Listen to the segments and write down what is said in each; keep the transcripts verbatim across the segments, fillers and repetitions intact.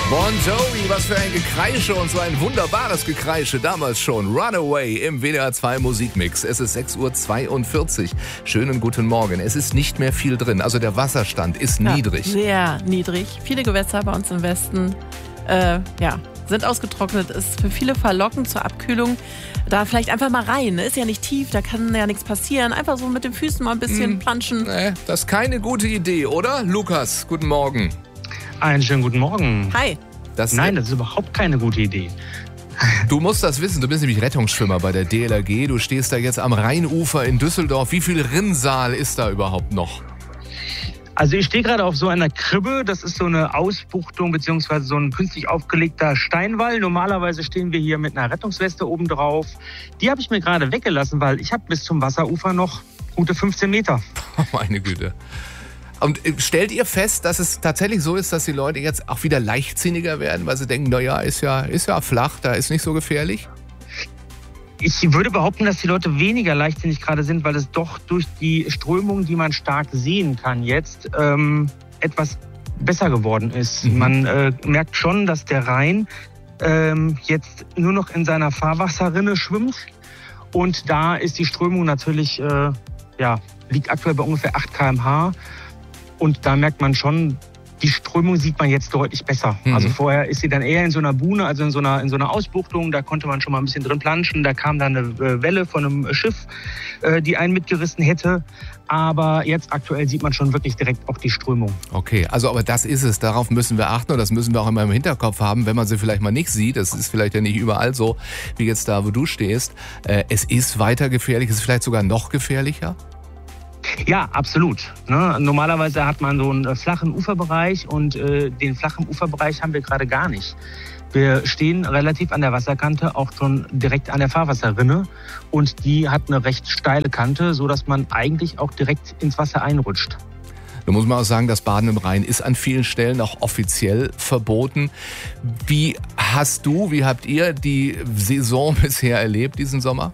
Bon Jovi, was für ein Gekreische und so ein wunderbares Gekreische damals schon. Runaway im W D R zwei Musikmix. Es ist sechs Uhr zweiundvierzig. Schönen guten Morgen. Es ist nicht mehr viel drin. Also der Wasserstand ist ja, niedrig. Sehr niedrig. Viele Gewässer bei uns im Westen äh, ja, sind ausgetrocknet. Ist für viele verlockend zur Abkühlung. Da vielleicht einfach mal rein. Ist ja nicht tief, da kann ja nichts passieren. Einfach so mit den Füßen mal ein bisschen hm, planschen. Nee, das ist keine gute Idee, oder? Lukas, guten Morgen. Einen schönen guten Morgen. Hi. Das Nein, das ist überhaupt keine gute Idee. Du musst das wissen, du bist nämlich Rettungsschwimmer bei der D L R G. Du stehst da jetzt am Rheinufer in Düsseldorf. Wie viel Rinnsal ist da überhaupt noch? Also ich stehe gerade auf so einer Kribbe. Das ist so eine Ausbuchtung bzw. so ein künstlich aufgelegter Steinwall. Normalerweise stehen wir hier mit einer Rettungsweste oben drauf. Die habe ich mir gerade weggelassen, weil ich habe bis zum Wasserufer noch gute fünfzehn Meter. Oh, meine Güte. Und stellt ihr fest, dass es tatsächlich so ist, dass die Leute jetzt auch wieder leichtsinniger werden, weil sie denken, naja, ist ja, ist ja flach, da ist nicht so gefährlich? Ich würde behaupten, dass die Leute weniger leichtsinnig gerade sind, weil es doch durch die Strömung, die man stark sehen kann jetzt, ähm, etwas besser geworden ist. Mhm. Man äh, merkt schon, dass der Rhein ähm, jetzt nur noch in seiner Fahrwasserrinne schwimmt. Und da ist die Strömung natürlich, äh, ja, liegt aktuell bei ungefähr acht Kilometer pro Stunde. Und da merkt man schon, die Strömung sieht man jetzt deutlich besser. Mhm. Also vorher ist sie dann eher in so einer Buhne, also in so einer, in so einer Ausbuchtung. Da konnte man schon mal ein bisschen drin planschen. Da kam dann eine Welle von einem Schiff, die einen mitgerissen hätte. Aber jetzt aktuell sieht man schon wirklich direkt auch die Strömung. Okay, also aber das ist es. Darauf müssen wir achten und das müssen wir auch immer im Hinterkopf haben, wenn man sie vielleicht mal nicht sieht. Das ist vielleicht ja nicht überall so, wie jetzt da, wo du stehst. Es ist weiter gefährlich. Es ist vielleicht sogar noch gefährlicher. Ja, absolut. Ne? Normalerweise hat man so einen äh, flachen Uferbereich und äh, den flachen Uferbereich haben wir gerade gar nicht. Wir stehen relativ an der Wasserkante, auch schon direkt an der Fahrwasserrinne und die hat eine recht steile Kante, sodass man eigentlich auch direkt ins Wasser einrutscht. Da muss man auch sagen, das Baden im Rhein ist an vielen Stellen auch offiziell verboten. Wie hast du, wie habt ihr die Saison bisher erlebt, diesen Sommer?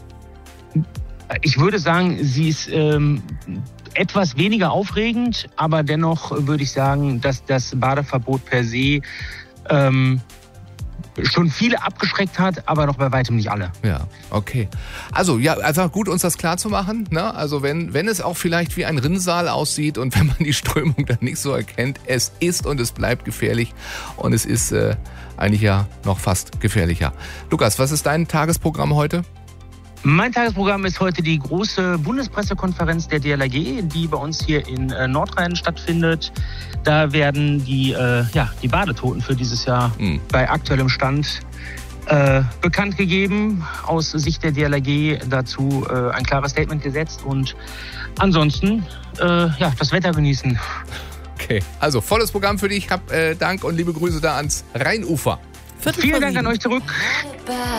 Ich würde sagen, sie ist ähm, etwas weniger aufregend, aber dennoch würde ich sagen, dass das Badeverbot per se ähm, schon viele abgeschreckt hat, aber noch bei weitem nicht alle. Ja, okay. Also ja, einfach gut, uns das klar zu machen. Ne? Also wenn, wenn es auch vielleicht wie ein Rinnsal aussieht und wenn man die Strömung dann nicht so erkennt, es ist und es bleibt gefährlich und es ist äh, eigentlich ja noch fast gefährlicher. Lukas, was ist dein Tagesprogramm heute? Mein Tagesprogramm ist heute die große Bundespressekonferenz der D L R G, die bei uns hier in äh, Nordrhein stattfindet. Da werden die, äh, ja, die Badetoten für dieses Jahr mhm. bei aktuellem Stand äh, bekannt gegeben. Aus Sicht der D L R G dazu äh, ein klares Statement gesetzt und ansonsten äh, ja, das Wetter genießen. Okay, also volles Programm für dich. Hab äh, Dank und liebe Grüße da ans Rheinufer. Vielen Dank an euch zurück.